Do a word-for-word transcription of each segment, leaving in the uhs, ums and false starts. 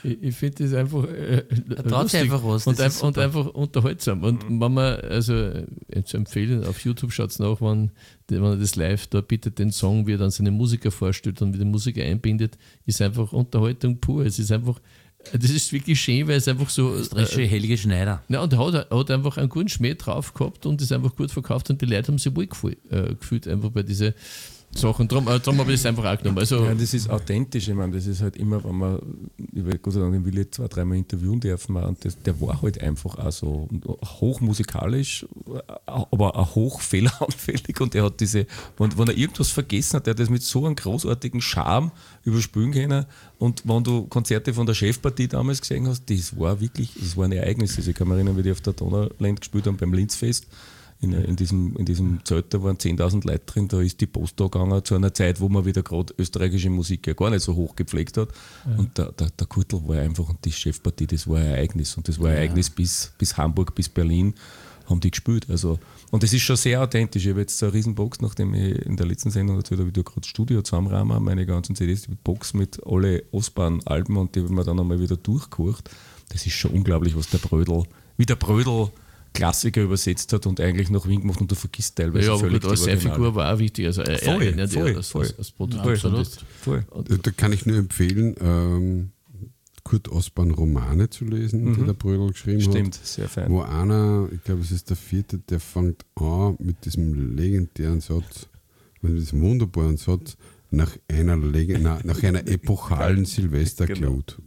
ich, ich finde das einfach äh, lustig einfach was, und, ein, und einfach unterhaltsam. Und mhm. wenn man, also äh, zu empfehlen, auf YouTube schaut es nach, wenn, wenn er das live da bietet, den Song, wie er dann seine Musiker vorstellt und wie die Musiker einbindet, ist einfach Unterhaltung pur. Es ist einfach, das ist wirklich schön, weil es einfach so. Österreichische äh, Helge Schneider. Ja, und er hat, hat einfach einen guten Schmäh drauf gehabt und ist einfach gut verkauft und die Leute haben sich wohl gefühlt, äh, gefühlt einfach bei diesen Sachen. Darum, äh, darum habe ich das einfach auch genommen. Also, ja, das ist authentisch. Ich meine, das ist halt immer, wenn man, ich will Gott sei Dank den Willi zwei, dreimal interviewen dürfen, und das, der war halt einfach auch so hochmusikalisch, aber auch hoch fehleranfällig und er hat diese, wenn, wenn er irgendwas vergessen hat, der hat das mit so einem großartigen Charme überspülen können. Und wenn du Konzerte von der Chefpartie damals gesehen hast, das war wirklich, das war ein Ereignis. Also ich kann mich erinnern, wie die auf der Donauland gespielt haben beim Linzfest. In, in, diesem, in diesem Zelt, da waren zehntausend Leute drin, da ist die Post da gegangen zu einer Zeit, wo man wieder gerade österreichische Musik ja gar nicht so hoch gepflegt hat. Ja. Und der, der, der Kurtl war einfach, und die Chefpartie, das war ein Ereignis. Und das war ein ja. Ereignis bis, bis Hamburg, bis Berlin haben die gespielt. Also, und das ist schon sehr authentisch. Ich habe jetzt so eine Riesenbox, nachdem ich in der letzten Sendung erzählt habe, wie du gerade das Studio zusammenrahmen, meine ganzen C Ds, die Box mit alle Osborn-Alben und die haben wir dann einmal wieder durchgekocht. Das ist schon unglaublich, was der Brödel, wie der Brödel Klassiker übersetzt hat und eigentlich noch Wien gemacht und du vergisst teilweise ja, völlig aber gut, seine Figur war auch wichtig. Also er, voll, er, er voll, ja, als, voll, als, als Produkt. Voll, absolut. Voll. Da kann ich nur empfehlen, ähm, Kurt Osborn Romane zu lesen, mhm. die der Brödel geschrieben Stimmt, hat. sehr fein. Wo einer, ich glaube es ist der vierte, der fängt an mit diesem legendären Satz, mit diesem wunderbaren Satz, nach einer, Leg- na, nach einer epochalen Silvesterglut.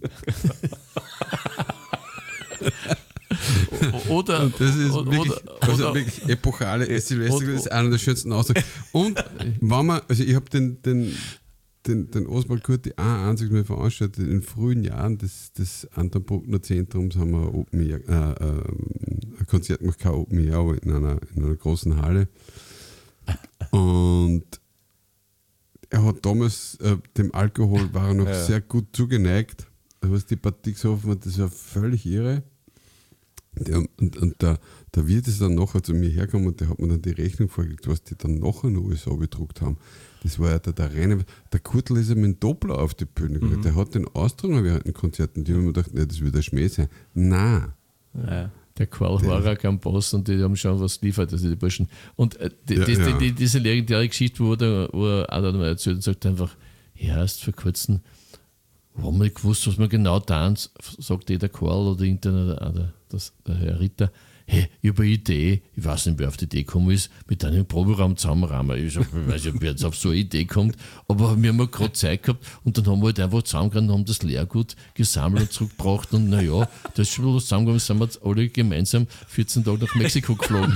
Oder, das ist oder, wirklich, also oder, wirklich epochale Silvester, das ist einer der schönsten Aussagen. Und wenn man, also ich habe den, den, den, den Oswald Kurti auch einzig Mal veranstaltet, in frühen Jahren des, des Anton Bruckner Zentrums haben wir Open Air, äh, äh, ein Konzert gemacht, kein Open Air, aber in einer, in einer großen Halle. Und er hat damals, äh, dem Alkohol war er noch ja. sehr gut zugeneigt, was die Partie gesoffen hat, das war völlig irre. Der, und und der, der Wirt ist dann nachher zu mir hergekommen und der hat mir dann die Rechnung vorgelegt, was die dann nachher in den U S A bedruckt haben. Das war ja der, der reine, der Kurtl ist ja mit dem Doppler auf die Bühne gegangen. Mhm. Der hat den austragen während den Konzerten. Die haben mir gedacht, nee, das wird ein Schmäh sein. Nein. Ja, der Karl Horak am Boss und die haben schon was geliefert, also die Burschen. Und äh, die, ja, die, ja. Die, die, diese legendäre Geschichte, wo, der, wo er auch mal erzählt und sagt einfach, ja, erst vor kurzem haben wir gewusst, was wir genau tun, sagt eh der Karl oder irgendeiner, der, das, der Herr Ritter, hey, ich habe eine Idee, ich weiß nicht, wer auf die Idee gekommen ist, mit einem Proberaum zusammenrahmen. Ich, sag, ich weiß nicht, wer jetzt auf so eine Idee kommt, aber wir haben gerade Zeit gehabt und dann haben wir halt einfach zusammengegangen und haben das Leergut gesammelt und zurückgebracht und naja, das ist schon was zusammengegangen, sind wir jetzt alle gemeinsam vierzehn Tage nach Mexiko geflogen.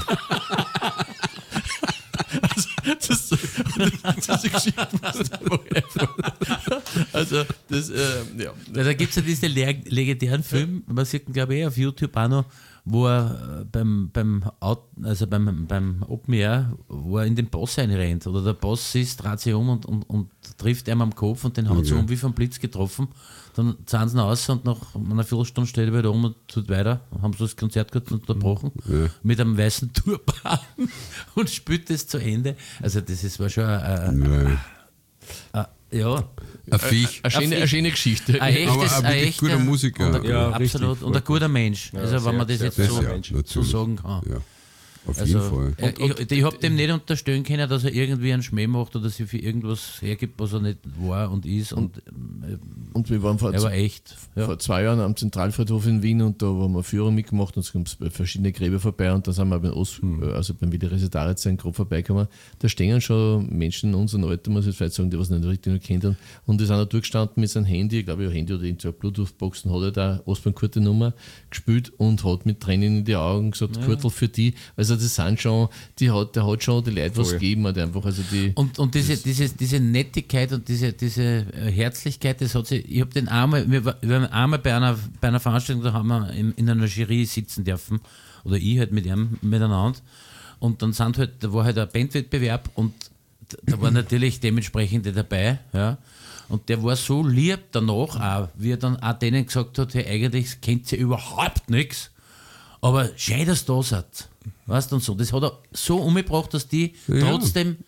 Also, das, diese Geschichte passt einfach. Also, das, äh, ja. Da gibt es ja diese leg- legendären Film, man sieht ihn, glaube ich, auf YouTube auch noch, wo er beim, beim, Out, also beim, beim Open Air, wo er in den Boss reinrennt. Oder der Boss ist, dreht sich um und, und, und trifft ihm am Kopf und den hat okay. so um wie vom Blitz getroffen. Dann zahlen sie ihn raus und nach einer Viertelstunde steht er wieder um und tut weiter. Haben sie das Konzert gerade unterbrochen ja. mit einem weißen Turban und spielt das zu Ende. Also das ist, war schon ein, ein, ein, ja. Ein Viech. Eine schöne, eine schöne Geschichte. Ein echtes, aber ein guter Musiker. Und ein, ja, absolut. richtig, und ein guter Mensch. Also ja, wenn man das jetzt das so, ja, so sagen kann. Ja. Auf also, jeden Fall. Und, und, ich ich habe dem nicht unterstellen können, dass er irgendwie einen Schmäh macht oder sich für irgendwas hergibt, was er nicht war und ist. Und, äh, und wir waren vor, er war echt. Ja. vor zwei Jahren am Zentralfriedhof in Wien und da haben wir Führung mitgemacht und es kamen verschiedene Gräber vorbei und da sind wir beim, Os, hm. also beim Wieder Resitaritz ein Grab vorbeigekommen. Da stehen schon Menschen in unserem Alter, muss ich vielleicht sagen, die was nicht richtig noch kennen. Und die sind auch durchgestanden mit seinem Handy, ich glaube, ja, Handy oder irgendeine Bluetooth-Boxen, hat er da Osborn Kurte Nummer gespielt und hat mit Tränen in die Augen gesagt, ja. Kurtl für die. Also das sind schon, die hat, der hat schon die Leute was gegeben, hat einfach. Also die, und und diese, diese, diese Nettigkeit und diese, diese Herzlichkeit, das hat sie, ich habe den einmal, wir waren einmal bei einer, bei einer Veranstaltung, da haben wir in, in einer Jury sitzen dürfen, oder ich halt mit ihm miteinander. Und dann sind halt, da war halt ein Bandwettbewerb und da waren natürlich dementsprechende dabei, ja. Und der war so lieb danach auch, wie er dann auch denen gesagt hat, hey, eigentlich kennt ihr überhaupt nichts, aber schön, dass ihr da seid. Weißt du, und so. Das hat er so umgebracht, dass die ja. trotzdem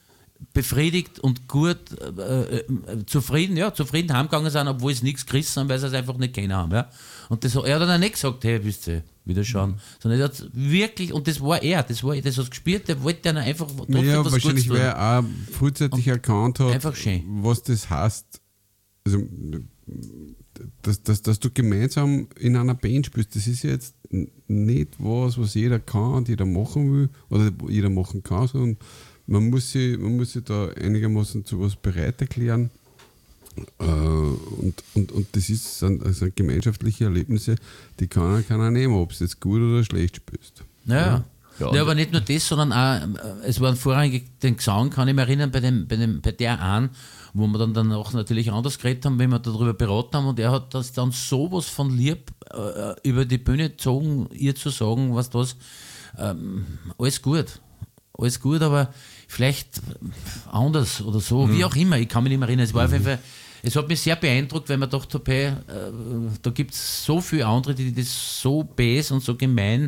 befriedigt und gut, äh, äh, zufrieden, ja, zufrieden heimgegangen sind, obwohl sie nichts gerissen haben, weil sie es einfach nicht kennen haben. Ja. Und das, er hat dann auch nicht gesagt, hey, wisst ihr, wieder schauen. Mhm. Sondern er hat wirklich, und das war er, das war das hat gespürt, der wollte dann einfach trotzdem ja, was wahrscheinlich, Gutes tun. weil er auch frühzeitig und erkannt hat, was das heißt. Also, dass, dass, dass du gemeinsam in einer Band spielst, das ist jetzt nicht was, was jeder kann und jeder machen will oder jeder machen kann, sondern man muss sich, man muss sich da einigermaßen zu was bereit erklären. Äh, und, und, und das ist, sind, also gemeinschaftliche Erlebnisse, die kann keiner nehmen, ob du jetzt gut oder schlecht spielst. Ja, ja. ja, aber nicht nur das, sondern auch, es waren vorrangig den Gesang, kann ich mich erinnern, bei, dem, bei, dem, bei der einen, wo wir dann danach natürlich anders geredet haben, wenn wir darüber beraten haben, und er hat das dann sowas von lieb äh, über die Bühne gezogen, ihr zu sagen, was das, ähm, alles gut, alles gut, aber vielleicht anders oder so, mhm. wie auch immer, ich kann mich nicht mehr erinnern, es war mhm. auf jeden Fall, es hat mich sehr beeindruckt, weil man dachte, hey, äh, da gibt es so viele andere, die das so bes und so gemein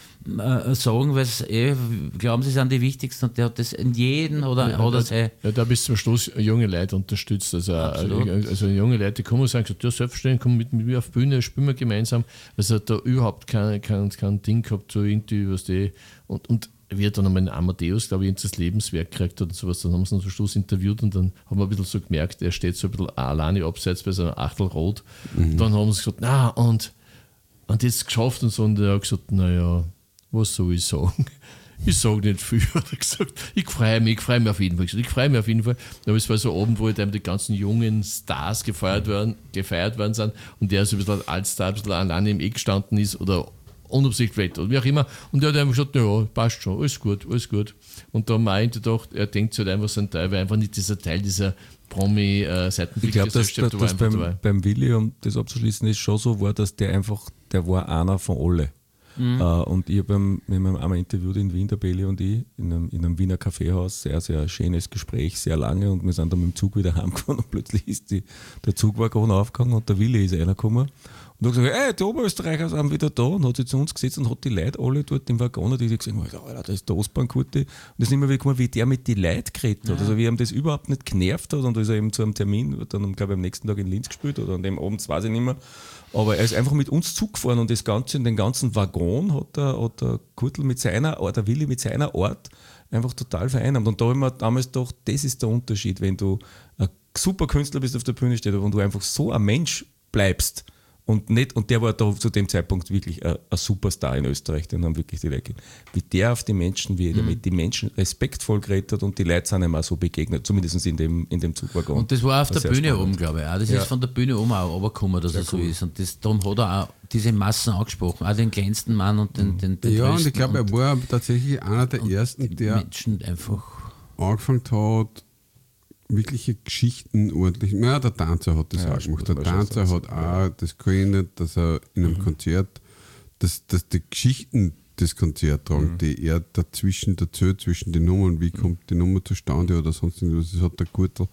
äh, sagen, weil sie eh, glauben, sie sind die Wichtigsten, und der hat das in jedem oder, ja, oder sei. Ja, da bis zum Schluss junge Leute unterstützt. Also, also junge Leute, die kommen und sagen, ja, selbstverständlich, komm mit mir auf die Bühne, spielen wir gemeinsam. Also hat da überhaupt kein, kein, kein Ding gehabt, so irgendwie, was die. Und, und wie er dann einmal in Amadeus, glaube ich, ins Lebenswerk gekriegt hat und sowas, dann haben sie ihn zum Schluss interviewt und dann haben wir ein bisschen so gemerkt, er steht so ein bisschen alleine abseits bei seinem Achtelrot. Mhm. Dann haben sie gesagt, na und, und jetzt geschafft und so, und er hat gesagt, naja, was soll ich sagen? Ich sage nicht viel, hat er gesagt. Ich freue mich, ich freue mich auf jeden Fall. Ich freue mich auf jeden Fall. Aber es war so oben, wo die ganzen jungen Stars gefeiert worden, gefeiert worden sind und der so ein bisschen als Star ein bisschen alleine im Eck gestanden ist oder unabsichtlich oder wie auch immer. Und er hat einfach gesagt, ja, passt schon, alles gut, alles gut. Und da meinte ich gedacht, er denkt sich halt einfach so ein Teil, weil einfach nicht dieser Teil dieser Promi-Seiten. Ich glaube, dass, dass, dass beim, beim Willi, um das abzuschließen, ist schon so war, dass der einfach, der war einer von alle. Mhm. Uh, und ich habe mit meinem einmal interviewt in Wien, der Belli und ich, in einem, in einem Wiener Kaffeehaus, sehr, sehr schönes Gespräch, sehr lange, und wir sind dann mit dem Zug wieder heimgefahren und plötzlich ist die, der Zugwaggon aufgegangen und der Willi ist reingekommen und hat gesagt, ey, die Oberösterreicher sind wieder da, und hat sich zu uns gesetzt und hat die Leute alle dort im Waggon, die gesagt haben, Alter, das ist der Ostbahnkute, und das ist nicht mehr wie, wie der mit den Leuten geredet hat, ja. Also wie ihm das überhaupt nicht genervt hat, und da ist er eben zu einem Termin, dann glaube ich am nächsten Tag in Linz gespielt oder an dem Abend, weiß ich nicht mehr. Aber er ist einfach mit uns Zug gefahren, und das Ganze, den ganzen Waggon hat der, hat der Kurtl mit seiner Art, der Willi mit seiner Art einfach total vereinnahmt. Und da haben wir damals gedacht, das ist der Unterschied, wenn du ein super Künstler bist, auf der Bühne steht, und du einfach so ein Mensch bleibst. Und, nicht, und der war da zu dem Zeitpunkt wirklich ein, ein Superstar in Österreich, den haben wirklich die Leute. Wie der auf die Menschen, wie er mhm. mit den Menschen respektvoll geredet hat, und die Leute sind ihm auch so begegnet, zumindest in dem, in dem Zugwaggon. Und das war auf das der Bühne spannend. Oben, glaube ich. Auch. Das ja. ist von der Bühne oben auch runtergekommen, dass sehr er so cool. ist. Und das, darum hat er auch diese Massen angesprochen, auch den kleinsten Mann und den, den, den Ja, und ich glaube, er war tatsächlich einer der ersten, der Menschen einfach angefangen hat, wirkliche Geschichten ordentlich. Naja, der Tanzer hat das ja, auch gemacht. Der Tanzer hat auch das geändert, dass er in einem mhm. Konzert, dass, dass die Geschichten des Konzerts tragen, mhm. die er dazwischen erzählt, zwischen den Nummern, wie kommt die Nummer zustande oder sonst irgendwas. Das hat der Gürtel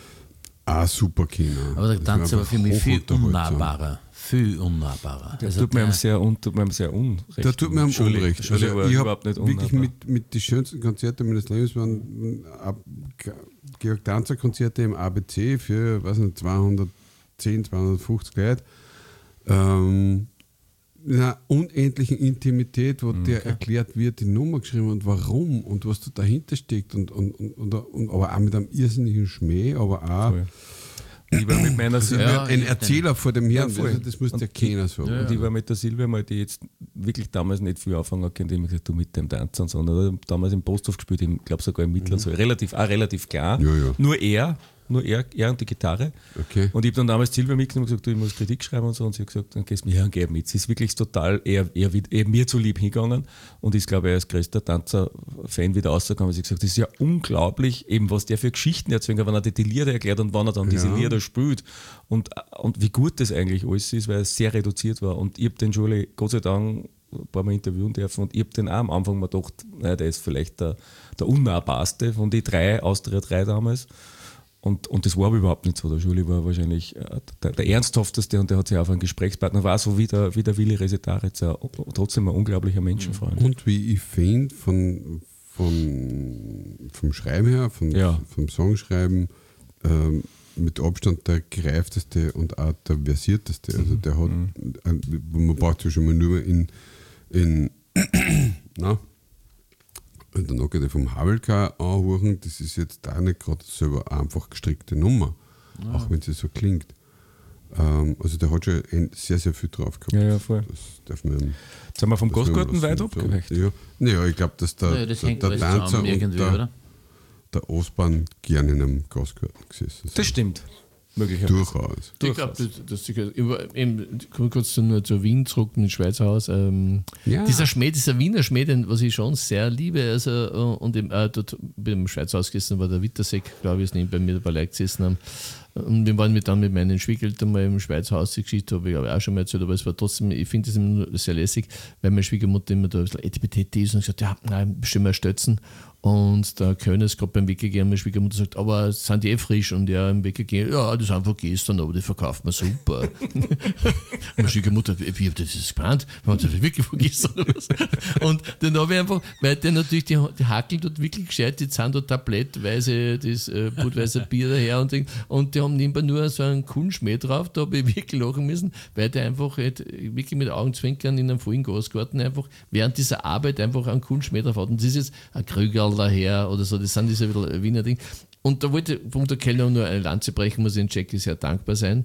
auch super Kinder. Aber der Tanzer war für mich viel unnahbarer. Viel unnahbarer. Der also tut mir einem sehr, un, tut mir einem sehr unrecht. Der tut mir einem Unrecht. Also ich habe wirklich mit, mit die schönsten Konzerte meines Lebens waren Georg Tanzer Konzerte im A B C für, weiß nicht, zweihundertzehn, zweihundertfünfzig Leute. Ähm, in einer unendlichen Intimität, wo okay. der erklärt wird, die Nummer geschrieben und warum und was da dahinter steckt, und, und, und, und, und aber auch mit einem irrsinnigen Schmäh, aber auch Voll. Ich war mit meiner also Silvia, ein Erzähler vor dem Herrn, ja, das, das muss der keiner so. Ja, und ich war mit der Silvia mal, die jetzt wirklich damals nicht viel anfangen kann, die hat gesagt, du mit dem Tanzen und so. Und er hat damals im Posthof gespielt, ich glaube sogar im Mittleren, mhm. so relativ, auch relativ klar. Ja, ja. Nur er, nur er, er und die Gitarre. Okay. Und ich habe dann damals Silvia mitgenommen und gesagt, du, ich muss Kritik schreiben und so. Und sie hat gesagt, dann gehst du mir her und geh mit. Sie ist wirklich total eher, eher, eher mir zu lieb hingegangen. Und ist, glaube ich, als größter Tanzer-Fan wieder rausgekommen. Sie hat gesagt, das ist ja unglaublich, eben was der für Geschichten erzählt, wenn er die Lieder erklärt und wann er dann ja. diese Lieder spielt. Und, und wie gut das eigentlich alles ist, weil es sehr reduziert war. Und ich habe den Schule, Gott sei Dank, ein paar Mal interviewen dürfen, und ich habe den auch am Anfang mal gedacht, naja, der ist vielleicht der, der unnahbarste von den drei, Austria drei damals. Und, und das war aber überhaupt nicht so. Der Schuli war wahrscheinlich der, der ernsthafteste, und der hat sich auf einen Gesprächspartner, war so wie der, wie der Willi Resetaritz, trotzdem ein unglaublicher Menschenfreund. Und wie ich finde, von, von, vom Schreiben her, von, Ja. vom Songschreiben, ähm, mit Abstand der gereifteste und auch der versierteste. Also der hat, Mhm. äh, man braucht ja schon mal nur in, in na, dann noch ich vom Havelka anhören, das ist jetzt auch nicht gerade selber eine einfach gestrickte Nummer, Ja. auch wenn sie so klingt. Ähm, also der hat schon ein, sehr, sehr viel drauf gehabt. Ja, ja, voll. Das darf man ihm- Jetzt haben wir vom das müssen wir Gastgarten lassen. weit abgeweicht. Ja, naja, ich glaube, dass der, Naja, das der, hängt der alles Tanzer zusammen und irgendwie, der, oder? der Ostbahn gerne in einem Gastgarten gesessen sind. Das stimmt. Möglicherweise. Durchaus. Ich glaube, das, das sicher. Eben, kommen wir kurz zu, nur zu Wien zurück, in Schweizer Haus. Ähm, Ja. Dieser Schmäh, dieser Wiener Schmäh, den, was ich schon sehr liebe, also, äh, und eben, äh, dort beim Schweizer Haus gegessen war der Witterseck, glaube ich, ist neben bei mir dabei Leute gesessen haben. Und wir waren mit, dann mit meinen Schwiegereltern mal im Schweizer Haus, die Geschichte habe ich glaube ich auch schon mal erzählt, aber es war trotzdem, ich finde das immer sehr lässig, weil meine Schwiegermutter immer da ein bisschen Etipetete ist und gesagt, ja, nein, bestimmt mal Stötzen. Und der Kölner ist gerade beim Weggehen, meine Schwiegermutter sagt, aber sind die eh frisch? Und er im Weggehen, ja, das ist einfach gestern, aber die verkauft man super. Und meine Schwiegermutter, wie habt ihr das geplant? Haben sie wirklich von gestern oder was? Und dann habe ich einfach, weil der natürlich, die, die Hackel dort wirklich gescheit, die sind dort tablettweise das äh, Budweiser Bier daher und, Ding. Und die haben nebenbei nur so einen coolen Schmäh drauf, da habe ich wirklich lachen müssen, weil der einfach halt wirklich mit Augenzwinkern in einem vollen Gasgarten einfach während dieser Arbeit einfach einen coolen Schmäh drauf hat. Und das ist jetzt ein Krügerl daher oder so, das sind diese Wiener Dinge. Und da wollte ich vom der Kellner nur eine Lanze brechen, muss ich den Jackie sehr dankbar sein,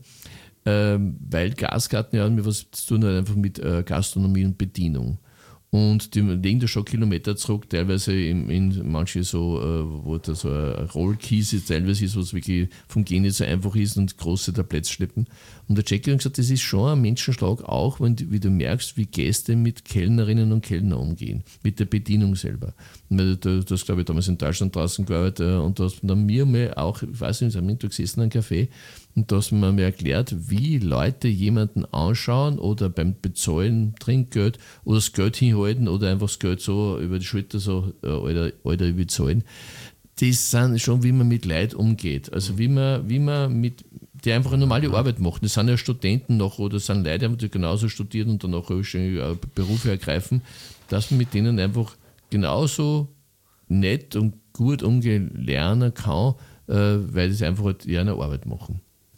ähm, weil Gasgarten ja mir was zu tun hat, einfach mit äh, Gastronomie und Bedienung. Und die legen da schon Kilometer zurück, teilweise in, in manche so, äh, wo da so ein Rollkies teilweise ist, wo es wirklich vom Gehen nicht so einfach ist und große Tabletts schleppen. Und der Jackie hat gesagt, das ist schon ein Menschenschlag, auch wenn du, wie du merkst, wie Gäste mit Kellnerinnen und Kellner umgehen, mit der Bedienung selber. Du, du hast, glaube ich, damals in Deutschland draußen gearbeitet und da hast dann mir mal auch, ich weiß nicht, am Mittag gesessen am Café und da hast du mir erklärt, wie Leute jemanden anschauen oder beim Bezahlen Trinkgeld oder das Geld hinhalten oder einfach das Geld so über die Schulter so, äh, Alter, Alter, überzahlen. Das sind schon, wie man mit Leid umgeht. Also wie man, wie man mit, die einfach eine normale Arbeit machen. Das sind ja Studenten noch oder das sind Leute, die genauso studieren und dann auch schon Berufe ergreifen, dass man mit denen einfach genauso nett und gut umgehen lernen kann, äh, weil sie einfach halt ihre Arbeit machen.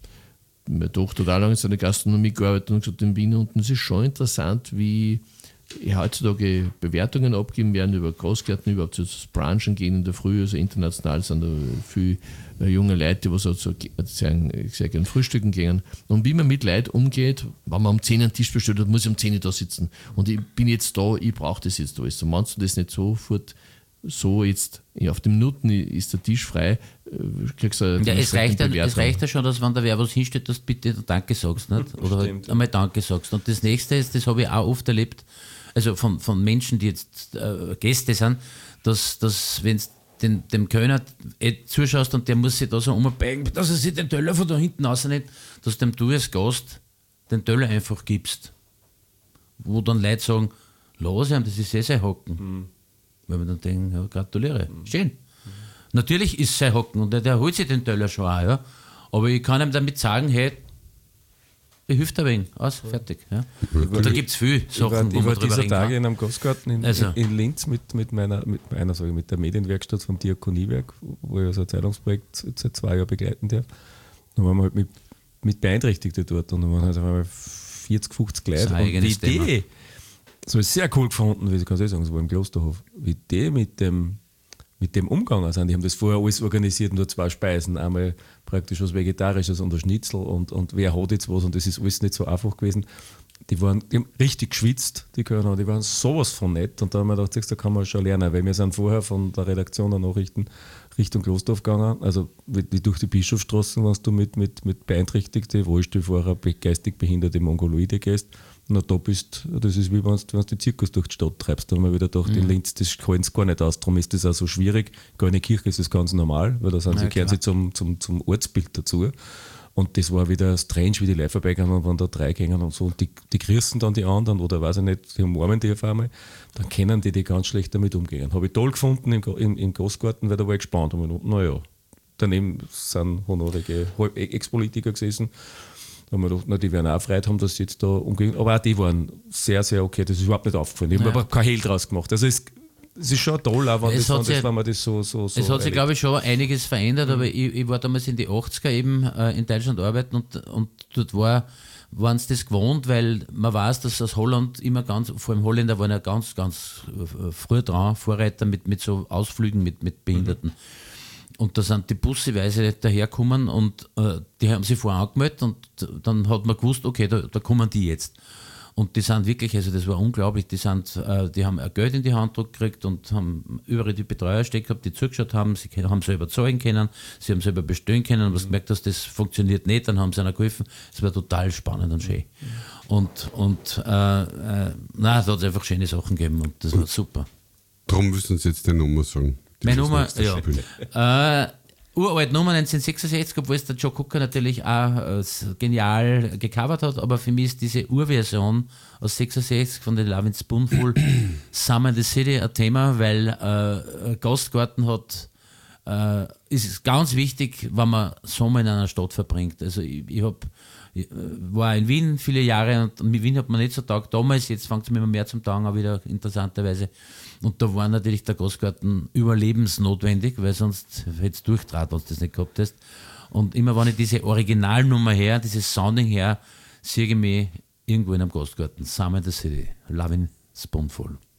Meine Tochter hat auch lange in der Gastronomie gearbeitet und gesagt in Wien, und es ist schon interessant, wie heutzutage Bewertungen abgeben werden über Großgärten, überhaupt zu Branchen gehen in der Früh, also international sind da viele junge Leute, die so, so sehr, sehr gerne frühstücken gehen. Und wie man mit Leuten umgeht, wenn man um zehn einen Tisch bestellt hat, muss ich um zehn da sitzen. Und ich bin jetzt da, ich brauche das jetzt alles. So meinst du das nicht sofort so jetzt, auf den Minuten ist der Tisch frei, kriegst du ja, es reicht, ja, es reicht ja schon, dass wenn da wer was hinstellt, dass du bitte Danke sagst, nicht? Oder halt einmal Danke sagst. Und das nächste ist, das habe ich auch oft erlebt, also von, von Menschen, die jetzt äh, Gäste sind, dass, dass wenn du dem Kölner eh zuschaust und der muss sich da so umbeigen, dass er sich den Teller von da hinten rausnimmt, dass dem du als Gast den Teller einfach gibst. Wo dann Leute sagen, lass ihm, das ist eh sein Hocken. Mhm. Weil man dann denkt, ja, gratuliere, mhm. schön. Mhm. Natürlich ist es sein Hocken und der, der holt sich den Teller schon auch, ja. Aber ich kann ihm damit sagen, hey, ich hilft ein wenig, aus, fertig. Ja. Und da gibt es viele Sachen, ich war, wo ich man war drüber dieser reden Tage kann. in einem Gastgarten in, Also. in, in Linz mit, mit meiner, mit meiner sag ich, mit der Medienwerkstatt vom Diakoniewerk, wo ich so ein Zeitungsprojekt seit zwei Jahren begleiten darf. Da waren wir halt mit, mit Beeinträchtigten dort und dann waren halt einmal vierzig, fünfzig Leute. Und wie Thema. die, das habe ich sehr cool gefunden, wie ich kann ich sagen, das war im Klosterhof, wie die mit dem, mit dem umgegangen sind. Die haben das vorher alles organisiert, nur zwei Speisen, einmal praktisch was Vegetarisches und ein Schnitzel und, und wer hat jetzt was und das ist alles nicht so einfach gewesen. Die, waren, die haben richtig geschwitzt, die Kölner, die waren sowas von nett und da haben wir gedacht, siehst du, da kann man schon lernen, weil wir sind vorher von der Redaktion der Nachrichten Richtung Klosterdorf gegangen, also wie, wie durch die Bischofsstraßen, wenn du mit, mit, mit Beeinträchtigten, Rollstuhlfahrer, geistig behinderte Mongoloide gehst, na da bist, das ist wie wenn du den Zirkus durch die Stadt treibst, da haben wir wieder gedacht, mhm. in Linz, das halten sie gar nicht aus, darum ist das auch so schwierig, gar in der Kirche ist das ganz normal, weil da sind sie, kehren sie zum, zum, zum Ortsbild dazu. Und das war wieder strange, wie die Leute vorbeigegangen und waren da drei gegangen und so. Und die, die grüßen dann die anderen oder weiß ich nicht, die umarmen die auf einmal. Dann können die, die ganz schlecht damit umgehen. Habe ich toll gefunden im, im, im Gastgarten, weil da war ich gespannt. Und naja, daneben sind honorige Ex-Politiker gesessen. Da haben wir gedacht, na, die werden auch Freude haben, dass sie jetzt da umgehen. Aber auch die waren sehr, sehr okay. Das ist überhaupt nicht aufgefallen. Die haben ja. aber kein Hehl draus gemacht. Also es es ist schon toll, auch wenn, Es das, hat wenn, sich- das, wenn man das so, so, so Es hat sich, erlebt. glaube ich, schon einiges verändert, aber ich, ich war damals in die achtziger eben äh, in Deutschland arbeiten und, und dort war, waren sie das gewohnt, weil man weiß, dass aus Holland immer ganz, vor allem Holländer waren ja ganz, ganz äh, früh dran, Vorreiter mit, mit so Ausflügen mit, mit Behinderten. Und da sind die busseweise daherkommen und äh, die haben sich vorher angemeldet und dann hat man gewusst, okay, da, da kommen die jetzt. Und die sind wirklich, also das war unglaublich, die, sind, äh, die haben ein Geld in die Hand gekriegt und haben überall die Betreuer steckt gehabt, die zugeschaut haben, sie haben selber zahlen können, sie haben selber bestellen können und was gemerkt, dass das funktioniert nicht, dann haben sie einer geholfen. Es war total spannend und schön. Und, und äh, äh, nein, da hat es einfach schöne Sachen gegeben und das war super. Darum müssen Sie jetzt die Nummer sagen. Meine Dieses Nummer, nächste ja. Spiel. Äh, uralt Nummer neunzehnhundertsechsundsechzig, obwohl es der Joe Cocker natürlich auch äh, genial gecovert hat, aber für mich ist diese Urversion aus sechsundsechzig von den Love in Spoonful Summer in the City ein Thema, weil äh, Gastgarten hat, äh, ist ganz wichtig, wenn man Sommer in einer Stadt verbringt. Also ich, ich hab, ich, äh, war in Wien viele Jahre und mit Wien hat man nicht so taugt damals, jetzt fängt es mir immer mehr zum Tagen auch wieder interessanterweise. Und da war natürlich der Gastgarten überlebensnotwendig, weil sonst hätte es durchdraht, wenn du das nicht gehabt hast. Und immer wenn ich diese Originalnummer her, dieses Sounding her, sehe ich mich irgendwo in einem Gastgarten. Summer in the City, Love in Spoonful.